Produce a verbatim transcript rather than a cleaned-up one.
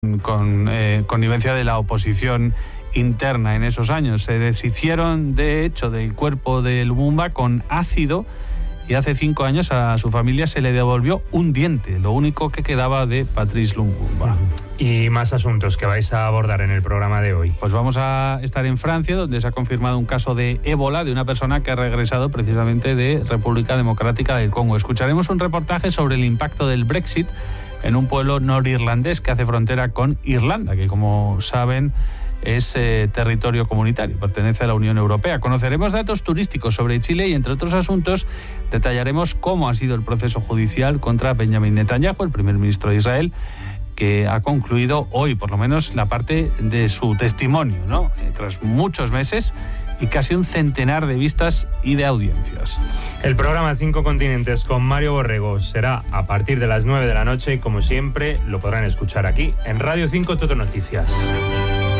con eh, connivencia de la oposición interna en esos años. Se deshicieron, de hecho, del cuerpo de Lumumba con ácido y hace cinco años a su familia se le devolvió un diente, lo único que quedaba de Patrice Lumumba. Y más asuntos que vais a abordar en el programa de hoy. Pues vamos a estar en Francia, donde se ha confirmado un caso de ébola de una persona que ha regresado precisamente de República Democrática del Congo. Escucharemos un reportaje sobre el impacto del Brexit en un pueblo norirlandés que hace frontera con Irlanda, que como saben es eh, territorio comunitario, pertenece a la Unión Europea. Conoceremos datos turísticos sobre Chile y, entre otros asuntos, detallaremos cómo ha sido el proceso judicial contra Benjamin Netanyahu, el primer ministro de Israel, que ha concluido hoy, por lo menos, la parte de su testimonio, ¿no? Tras muchos meses y casi un centenar de vistas y de audiencias. El programa Cinco Continentes con Mario Borrego será a partir de las nueve de la noche y, como siempre, lo podrán escuchar aquí en Radio cinco Todo Noticias.